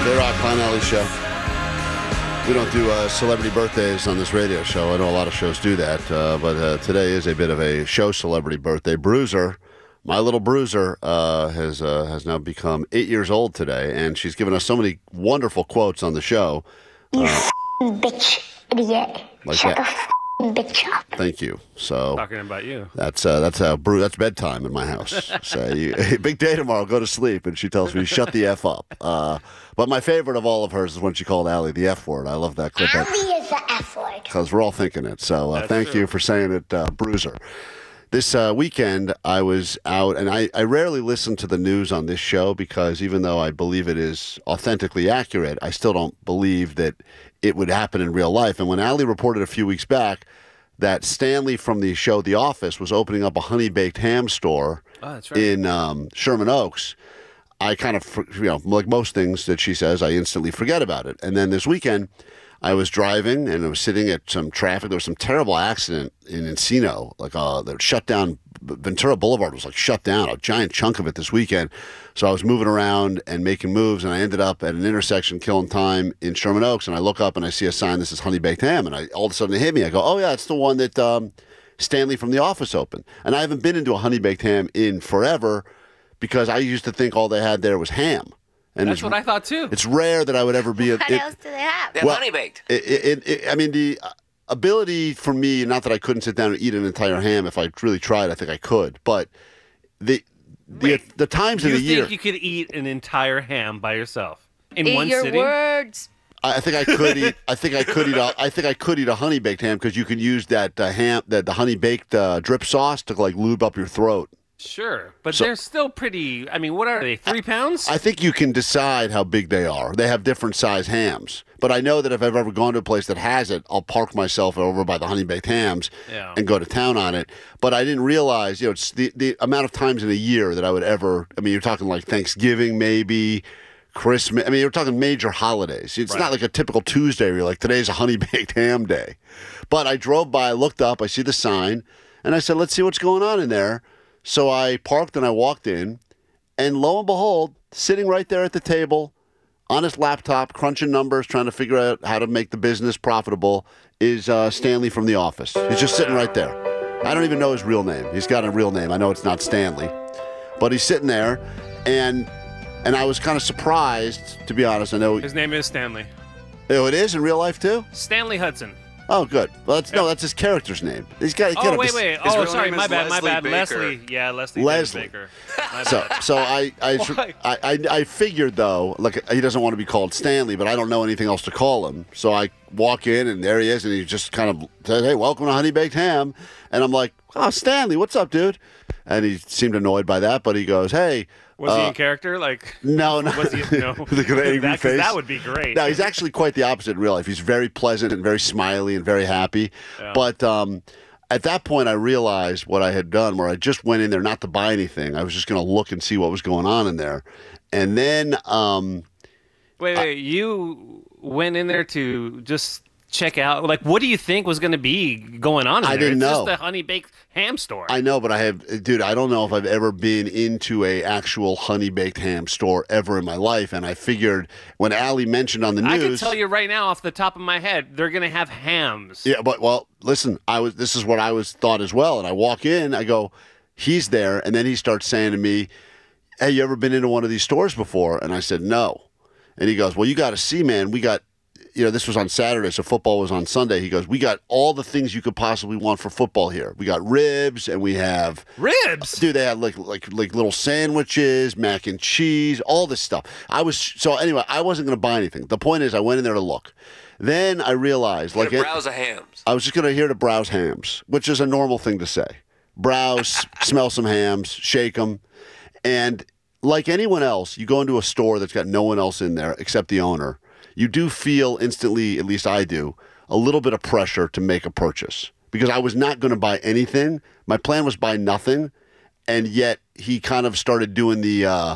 K-Rock, Klein Alley Show. We don't do celebrity birthdays on this radio show. I know a lot of shows do that, but today is a bit of a show celebrity birthday. Bruiser, my little Bruiser, has now become 8 years old today, and she's given us so many wonderful quotes on the show. You bitch, idiot. Like Shut that. the bitch up. Thank you. So Talking about you. that's bedtime in my house. So big day tomorrow. Go to sleep, and she tells me shut the f up. But my favorite of all of hers is when she called Allie the F word. I love that clip. Allie is the F word. Because we're all thinking it. So thank true. you for saying it, Bruiser. This weekend, I was out, and I rarely listen to the news on this show because even though I believe it is authentically accurate, I still don't believe that it would happen in real life. And when Allie reported a few weeks back that Stanley from the show The Office was opening up a honey-baked ham store in Sherman Oaks, I kind of, like most things that she says, I instantly forget about it. And then this weekend, I was driving and I was sitting at some traffic. There was some terrible accident in Encino. They shut down. Ventura Boulevard was shut down, a giant chunk of it this weekend. So I was moving around and making moves, and I ended up at an intersection killing time in Sherman Oaks. And I look up and I see a sign that says Honey Baked Ham, and all of a sudden it hit me. I go, oh yeah, it's the one that Stanley from The Office opened. And I haven't been into a Honey Baked Ham in forever because I used to think all they had there was ham. And That's what I thought too. It's rare that I would ever be. What else do they have? They're honey baked. The ability for me, not that I couldn't sit down and eat an entire ham if I really tried, I think I could. But the times of the year, you think you could eat an entire ham by yourself in Eat one your sitting? words. I think I could eat. I think I could eat a honey baked ham because you can use that the honey baked drip sauce to lube up your throat. Sure, but they're still pretty. I mean, what are they? 3 pounds? I think you can decide how big they are. They have different size hams. But I know that if I've ever gone to a place that has it, I'll park myself over by the honey baked hams and go to town on it. But I didn't realize, it's the amount of times in a year that I would ever. I mean, you're talking like Thanksgiving, maybe Christmas. I mean, you're talking major holidays. It's not like a typical Tuesday where you're like, today's a honey baked ham day. But I drove by, I looked up, I see the sign, and I said, let's see what's going on in there. So I parked and I walked in, and lo and behold, sitting right there at the table, on his laptop, crunching numbers, trying to figure out how to make the business profitable, is Stanley from The Office. He's just sitting right there. I don't even know his real name. He's got a real name. I know it's not Stanley. But he's sitting there, and I was kind of surprised, to be honest. I know His name is Stanley. Oh, it is in real life, too? Stanley Hudson. Oh, good. Well, that's his character's name. He's got. Oh, wait. His Oh, real sorry. name My is bad. Leslie Leslie. Baker. Yeah, Leslie Baker. My bad. So I figured though, he doesn't want to be called Stanley, but I don't know anything else to call him. So I walk in and there he is, and he just kind of said, "Hey, welcome to Honey Baked Ham," and I'm like, "Oh, Stanley, what's up, dude?" And he seemed annoyed by that, but he goes, "Hey." Was he in character? No. Was he? No. With an angry face. That would be great. No, he's actually quite the opposite in real life. He's very pleasant and very smiley and very happy. Yeah. But at that point, I realized what I had done, where I just went in there not to buy anything. I was just going to look and see what was going on in there. And then... Wait. You went in there to just check out? What do you think was going to be going on in there? I didn't know. It's just a honey-baked ham store. I know, but I don't know if I've ever been into a actual honey-baked ham store ever in my life, and I figured when Allie mentioned on the news... I can tell you right now off the top of my head, they're going to have hams. Yeah, but, listen, this is what I thought as well, and I walk in, I go, he's there, and then he starts saying to me, hey, you ever been into one of these stores before? And I said, no. And he goes, well, you got to see, man, we got... this was on Saturday, so football was on Sunday. He goes, we got all the things you could possibly want for football here. We got ribs, and we have... Ribs? Dude, they had like little sandwiches, mac and cheese, all this stuff. I wasn't going to buy anything. The point is, I went in there to look. Then I realized... browse of hams. I was just going to hear to browse hams, which is a normal thing to say. Browse, smell some hams, shake them, and like anyone else, you go into a store that's got no one else in there except the owner. You do feel instantly, at least I do, a little bit of pressure to make a purchase because I was not going to buy anything. My plan was buy nothing, and yet he kind of started doing the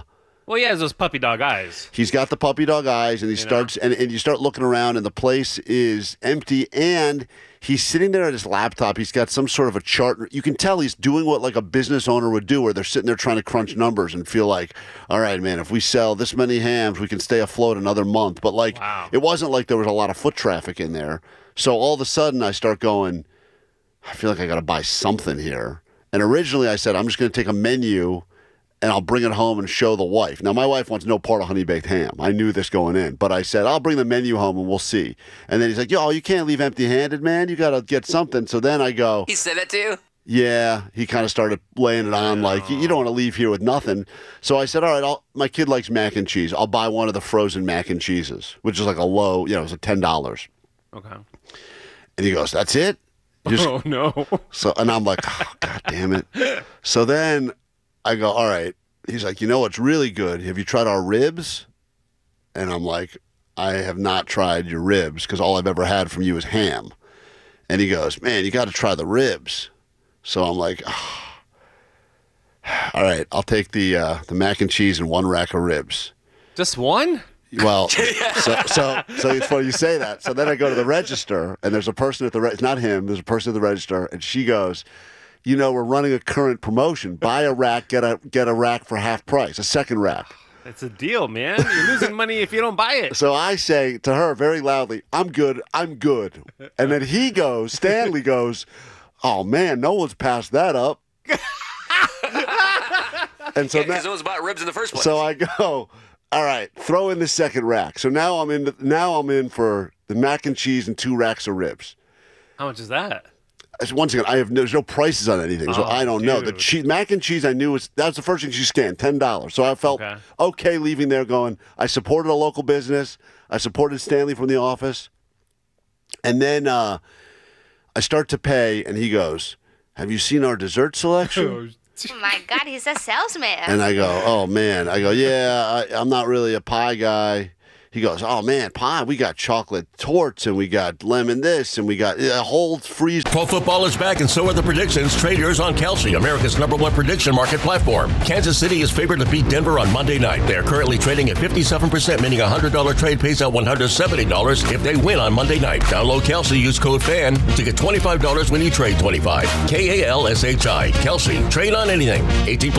Well, he has those puppy dog eyes. He's got the puppy dog eyes, and he starts, and you start looking around, and the place is empty, and he's sitting there at his laptop. He's got some sort of a chart. You can tell he's doing what like a business owner would do, where they're sitting there trying to crunch numbers and feel like, all right, man, if we sell this many hams, we can stay afloat another month. But like, It wasn't like there was a lot of foot traffic in there. So all of a sudden, I start going, I feel like I got to buy something here. And originally, I said, I'm just going to take a menu and I'll bring it home and show the wife. Now, my wife wants no part of honey baked ham. I knew this going in, but I said, I'll bring the menu home and we'll see. And then he's like, yo, you can't leave empty handed, man. You got to get something. So then I go, He said that to you? yeah. He kind of started laying it on like, you don't want to leave here with nothing. So I said, all right, my kid likes mac and cheese. I'll buy one of the frozen mac and cheeses, which is like a low, it's like $10. Okay. And he goes, that's it? Oh, no. So, and I'm like, oh, God damn it. So then I go, all right. He's like, you know what's really good? Have you tried our ribs? And I'm like, I have not tried your ribs because all I've ever had from you is ham. And he goes, man, you got to try the ribs. So I'm like, oh. All right, I'll take the mac and cheese and one rack of ribs. Just one? Well, so it's funny you say that. So then I go to the register, and there's a person at the it's not him. There's a person at the register, and she goes, we're running a current promotion. Buy a rack, get a rack for half price, a second rack. It's a deal, man. You're losing money if you don't buy it. So I say to her very loudly, I'm good. And then Stanley goes, oh, man, no one's passed that up. And so because it was about ribs in the first place. So I go, all right, throw in the second rack. So now I'm in for the mac and cheese and 2 racks of ribs. How much is that? Once again, there's no prices on anything, so I don't know. The mac and cheese I knew that's the first thing she scanned, $10. So I felt okay leaving there going, I supported a local business. I supported Stanley from the office. And then I start to pay, and he goes, have you seen our dessert selection? Oh my God, he's a salesman. And I go, oh, man. I go, yeah, I'm not really a pie guy. He goes, oh, man, pie, we got chocolate torts, and we got lemon this, and we got a whole freeze. Pro football is back, and so are the predictions. Trade yours on Kelsey, America's #1 prediction market platform. Kansas City is favored to beat Denver on Monday night. They are currently trading at 57%, meaning a $100 trade pays out $170 if they win on Monday night. Download Kelsey, use code FAN to get $25 when you trade $25. KALSHI. Kelsey, trade on anything. 18